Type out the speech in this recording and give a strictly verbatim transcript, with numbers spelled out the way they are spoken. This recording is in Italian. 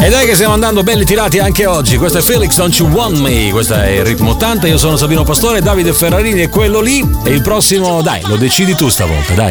dai che stiamo andando belli tirati anche oggi. Questo è Felix Don't You Want Me, questo è il ritmo ottanta. Io sono Sabino Pastore, Davide Ferrarini è quello lì. E il prossimo, dai, lo decidi tu stavolta, dai.